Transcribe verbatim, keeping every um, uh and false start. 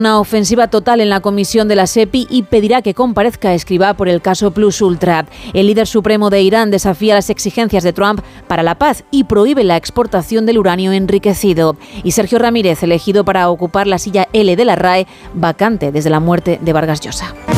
Una ofensiva total en la comisión de la SEPI y pedirá que comparezca Escrivá por el caso Plus Ultra. El líder supremo de Irán desafía las exigencias de Trump para la paz y prohíbe la exportación del uranio enriquecido. Y Sergio Ramírez, elegido para ocupar la silla L de la R A E, vacante desde la muerte de Vargas Llosa.